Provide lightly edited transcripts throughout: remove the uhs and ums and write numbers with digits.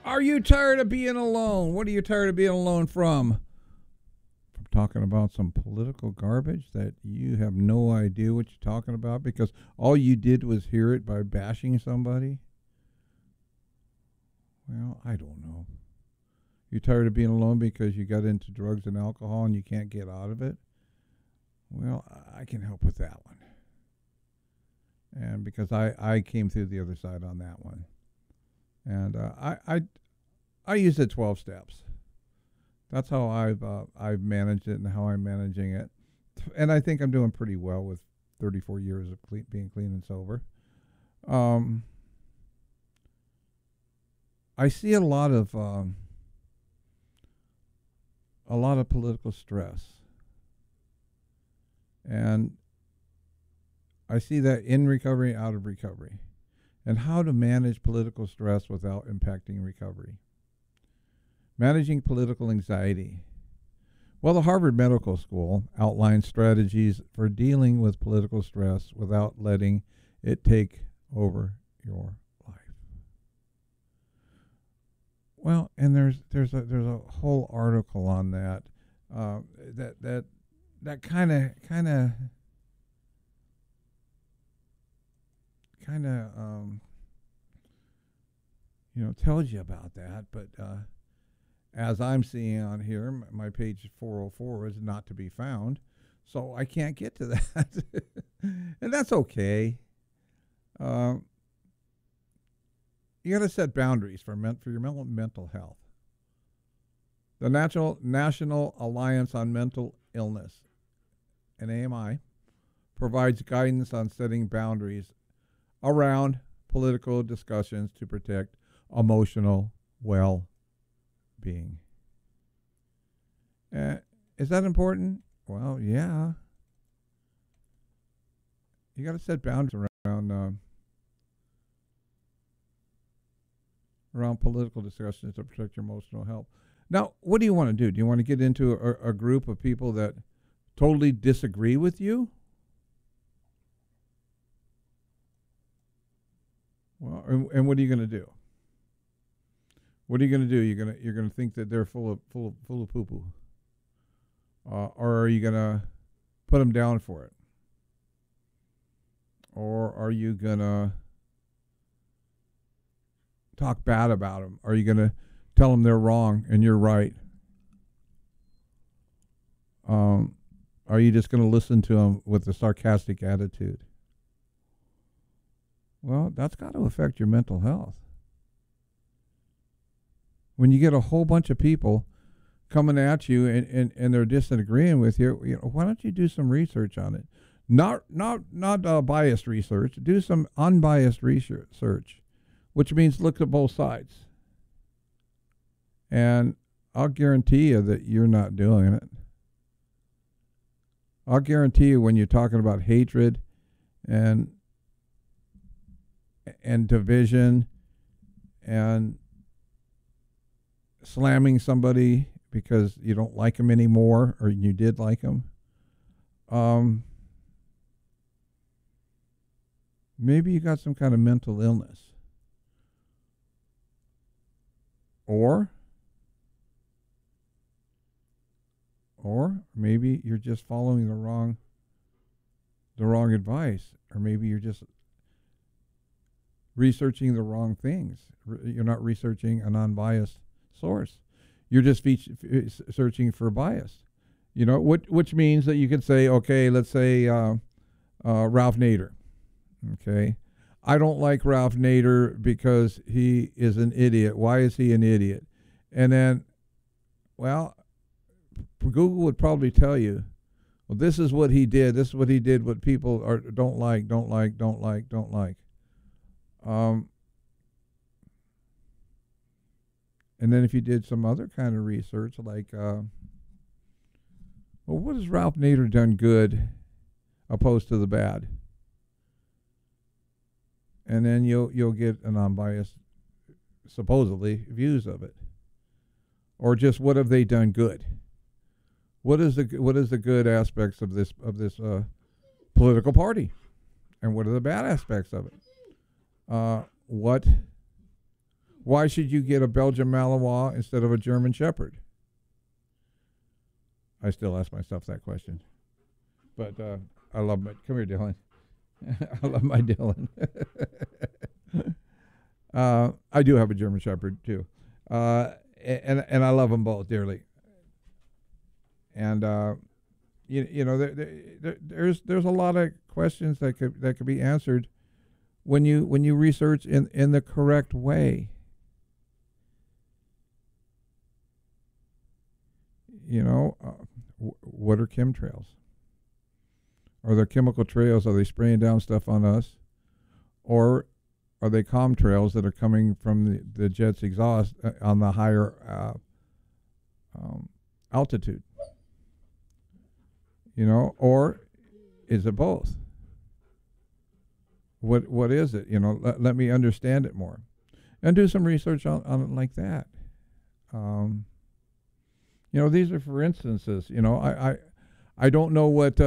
Are you tired of being alone? What are you tired of being alone from? From talking about some political garbage that you have no idea what you're talking about because all you did was hear it by bashing somebody? Well, I don't know. You tired of being alone because you got into drugs and alcohol and you can't get out of it? Well, I can help with that one. And because I came through the other side on that one. And I use the 12 steps. That's how I've managed it and how I'm managing it. And I think I'm doing pretty well with 34 years of being clean and sober. I see a lot of political stress, and I see that in recovery, out of recovery, and how to manage political stress without impacting recovery. Managing political anxiety. Well, the Harvard Medical School outlines strategies for dealing with political stress without letting it take over your life. Well, and there's a whole article on that that kind of tells you about that, but as I'm seeing on here, my page 404 is not to be found, so I can't get to that. And that's okay. You got to set boundaries for your mental health. The National Alliance on Mental Illness, NAMI, provides guidance on setting boundaries around political discussions to protect emotional well-being. Is that important? Well, yeah. You got to set boundaries around political discussions to protect your emotional health. Now, what do you want to do? Do you want to get into a group of people that totally disagree with you? Well, and what are you going to do? What are you going to do? You're gonna think that they're full of poo poo, or are you going to put them down for it, or are you going to talk bad about them? Are you going to tell them they're wrong and you're right? Are you just going to listen to them with a sarcastic attitude? Well, that's got to affect your mental health. When you get a whole bunch of people coming at you and they're disagreeing with you, why don't you do some research on it? Not biased research. Do some unbiased research, which means look at both sides. And I'll guarantee you that you're not doing it. I'll guarantee you when you're talking about hatred and division and slamming somebody because you don't like them anymore or you did like them, maybe you got some kind of mental illness. Or maybe you're just following the wrong advice, or maybe you're just researching the wrong things. You're not researching a non-biased source. You're just searching for bias. Which means that you could say, okay, let's say Ralph Nader. Okay, I don't like Ralph Nader because he is an idiot. Why is he an idiot? And then, well, Google would probably tell you, well, this is what he did. This is what he did. What people don't like. And then if you did some other kind of research, like, well, what has Ralph Nader done good opposed to the bad? And then you'll get an unbiased, supposedly, views of it. Or just what have they done good? What is the good aspects of this political party, and what are the bad aspects of it? What Why should you get a Belgian Malinois instead of a German Shepherd? I still ask myself that question. But I love my... Come here, Dylan. I love my Dylan. I do have a German Shepherd, too. And I love them both dearly. And, there's a lot of questions that could be answered when you research in the correct way. What are chemtrails? Are there chemical trails? Are they spraying down stuff on us? Or are they contrails that are coming from the jet's exhaust on the higher altitude? Or is it both? What is it? Let me understand it more. And do some research on it like that. These are for instances. I don't know what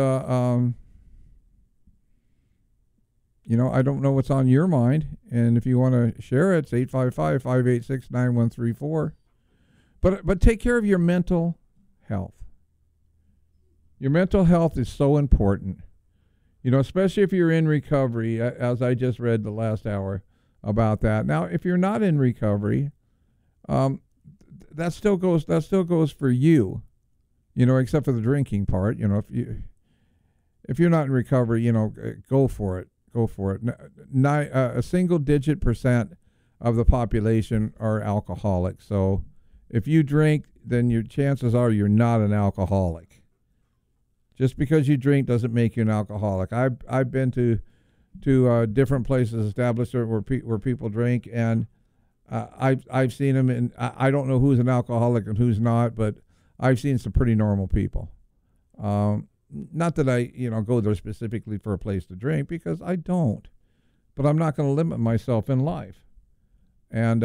I don't know what's on your mind, and if you want to share it, it's 855-586-9134. But take care of your mental health. Your mental health is so important. Especially if you're in recovery, as I just read the last hour about that. Now, if you're not in recovery, that still goes for you. Except for the drinking part. If you're not in recovery, go for it. Go for it. A single-digit % of the population are alcoholics. So if you drink, then your chances are you're not an alcoholic. Just because you drink doesn't make you an alcoholic. I've been to different places established where people drink, and I've seen them, and I don't know who's an alcoholic and who's not, but I've seen some pretty normal people. Not that I, go there specifically for a place to drink, because I don't. But I'm not going to limit myself in life. And,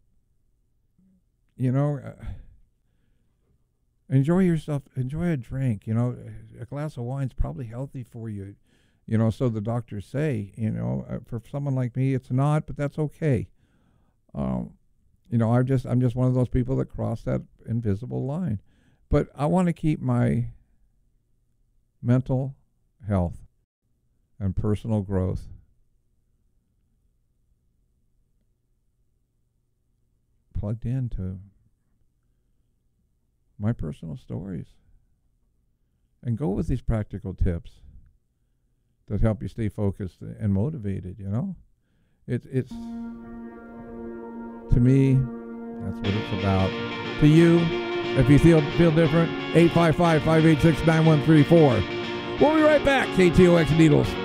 enjoy yourself. Enjoy a drink. A glass of wine's probably healthy for you. So the doctors say. For someone like me, it's not, but that's okay. I'm just one of those people that cross that invisible line. But I want to keep my mental health and personal growth plugged into my personal stories, and go with these practical tips that help you stay focused and motivated. It's to me, that's what it's about. To you, if you feel different, 855-586-9134. We'll be right back. KTOX Needles.